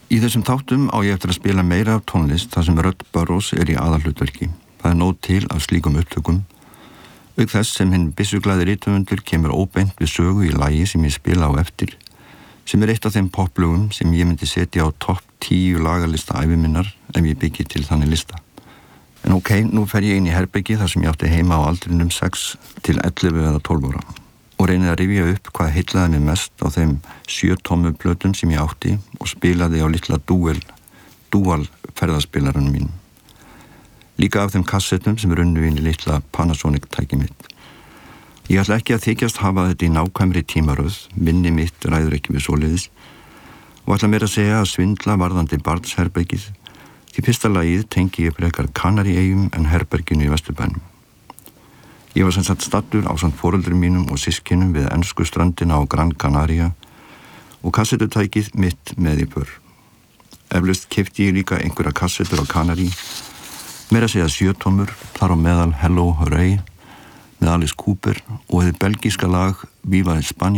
Í þessum þáttum á ég eftir að spila meira af tónlist þar sem rödd Burroughs í aðalhlutverki. Það nóg til af slíkum upptökum. Auk þess sem hinn byssuglaði rithöfundur kemur óbeint við sögu í lagi sem ég spila á eftir, sem eitt af þeim poplögum sem ég myndi setja á topp 10 lagalista ævi minnar ef ég byggi til þannig lista. En nú fer ég inn í herbeggi þar sem ég átti heima á aldrinum 6 til 11 eða 12 ára og reynið að rifja upp hvað heillaði mig mest á þeim 7 tómu plötum sem ég átti og spilaði á litla Dual ferðaspilarunum mínum. Líka af þeim kassettum sem runnu inn í litla Panasonic tæki mitt. Ég ætla ekki að þykjast hafa þetta í nákvæmri tímaröð, minni mitt ræður ekki við svoleiðis, og ætla mér að segja að svindla varðandi barnsherbergið, því fyrsta lagið tengi ég frekar Kanaríeyjum en herberginu í Vesturbænum. Ég var sem sagt staddur ásamt foreldrum mínum og systkinum við ensku ströndina á Gran Canaria og kassettutækið mitt með í för. Eflaust keypti ég líka einhverja kassettur á Kanarí, meira að segja 7 tómur, þar á meðal Hello Hooray með Alice Cooper og hið belgíska lag Viva España